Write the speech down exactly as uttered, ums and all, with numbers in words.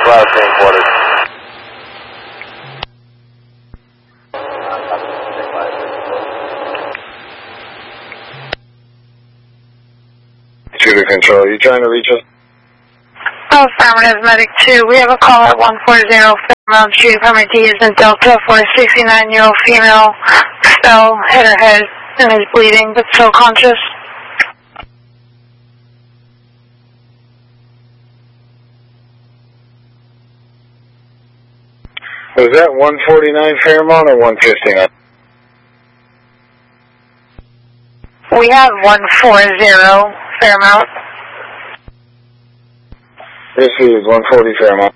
last name quarters. Shooter Control, are you trying to reach us? Oh, affirmative, medic two. We have a call at one four zero, Fairmount Street, Affirmative D is in Delta for a sixty-nine-year-old female, fell, hit her head, and is bleeding, but still conscious. Was that one forty-nine Fairmount or one fifty-nine? We have one four zero, Fairmount. This is one forty Fairmount.